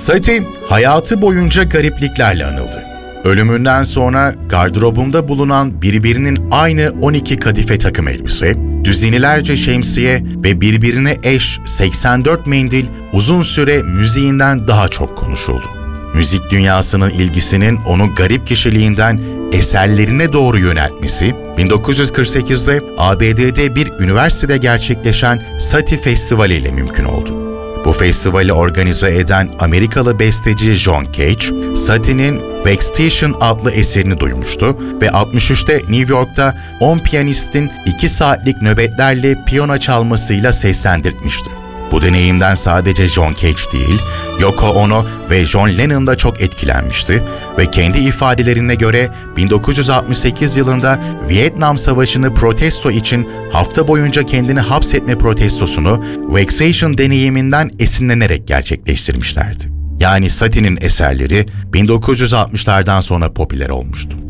Satie hayatı boyunca garipliklerle anıldı. Ölümünden sonra gardırobunda bulunan birbirinin aynı 12 kadife takım elbise, düzinelerce şemsiye ve birbirine eş 84 mendil uzun süre müziğinden daha çok konuşuldu. Müzik dünyasının ilgisinin onu garip kişiliğinden eserlerine doğru yöneltmesi, 1948'de ABD'de bir üniversitede gerçekleşen Satie Festivali ile mümkün oldu. Bu festivali organize eden Amerikalı besteci John Cage, Satie'nin Vexation adlı eserini duymuştu ve 63'te New York'ta 10 piyanistin 2 saatlik nöbetlerle piyano çalmasıyla seslendirmişti. Bu deneyimden sadece John Cage değil, Yoko Ono ve John Lennon da çok etkilenmişti ve kendi ifadelerine göre 1968 yılında Vietnam Savaşı'nı protesto için hafta boyunca kendini hapsetme protestosunu Vexation deneyiminden esinlenerek gerçekleştirmişlerdi. Yani Satie'nin eserleri 1960'lardan sonra popüler olmuştu.